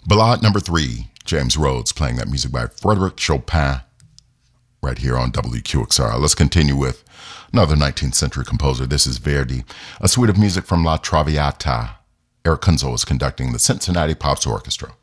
Ballade number 3, James Rhodes playing that music by Frédéric Chopin right here on WQXR. Let's continue with another 19th century composer. This is Verdi, a suite of music from La Traviata. Eric Kunzel is conducting the Cincinnati Pops Orchestra.